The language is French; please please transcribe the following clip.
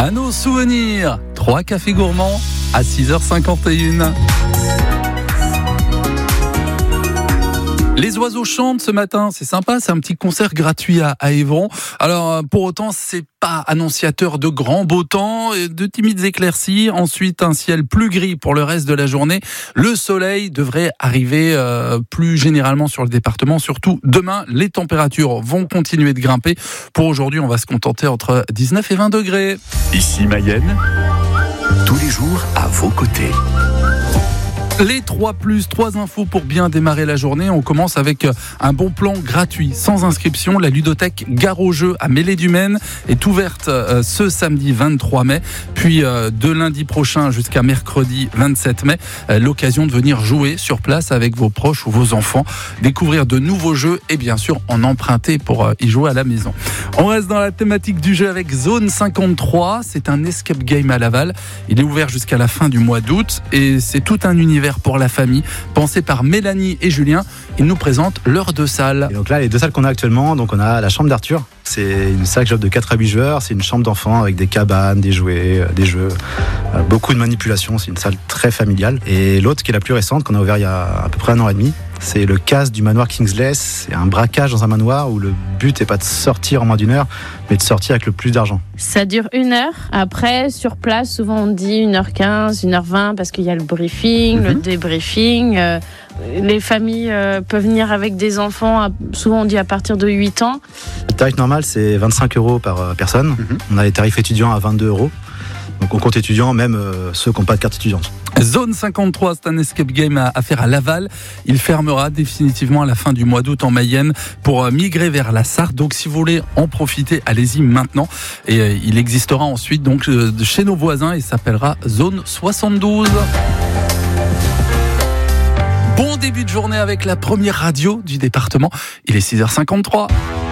à nos souvenirs. 3 cafés gourmands à 6h51. Les oiseaux chantent ce matin, c'est sympa, c'est un petit concert gratuit à Évron. Alors pour autant, c'est pas annonciateur de grand beau temps, de timides éclaircies, ensuite un ciel plus gris pour le reste de la journée. Le soleil devrait arriver plus généralement sur le département, surtout demain. Les températures vont continuer de grimper. Pour aujourd'hui, on va se contenter entre 19 et 20 degrés. Ici Mayenne, tous les jours à vos côtés. Les 3 infos pour bien démarrer la journée. On commence avec un bon plan gratuit, sans inscription. La ludothèque Gare au Jeu à Mêlée-du-Maine est ouverte ce samedi 23 mai. Puis de lundi prochain jusqu'à mercredi 27 mai, l'occasion de venir jouer sur place avec vos proches ou vos enfants, découvrir de nouveaux jeux et bien sûr en emprunter pour y jouer à la maison. On reste dans la thématique du jeu avec Zone 53. C'est un escape game à Laval. Il est ouvert jusqu'à la fin du mois d'août et c'est tout un univers pour la famille, pensé par Mélanie et Julien. Ils nous présentent leurs 2 salles. Et donc là, les 2 salles qu'on a actuellement, donc on a la chambre d'Arthur. C'est une salle qui offre de 4 à 8 joueurs. C'est une chambre d'enfants avec des cabanes, des jouets, des jeux, beaucoup de manipulations. C'est une salle très familiale. Et l'autre, qui est la plus récente, qu'on a ouvert il y a à peu près 1 an et demi, c'est le casse du manoir Kingsley. C'est un braquage dans un manoir où le but n'est pas de sortir en moins d'1 heure, mais de sortir avec le plus d'argent. Ça dure 1 heure. Après, sur place, souvent on dit 1h15, 1h20 parce qu'il y a le briefing, le débriefing. Les familles peuvent venir avec des enfants, souvent on dit à partir de 8 ans. Le tarif normal, c'est 25 € par personne. On a les tarifs étudiants à 22 €. Donc on compte étudiants, même ceux qui n'ont pas de carte étudiante. Zone 53, c'est un escape game à faire à Laval. Il fermera définitivement à la fin du mois d'août en Mayenne pour migrer vers la Sarthe. Donc si vous voulez en profiter, allez-y maintenant. Et il existera ensuite donc chez nos voisins et s'appellera Zone 72. Bon début de journée avec la première radio du département. Il est 6h53.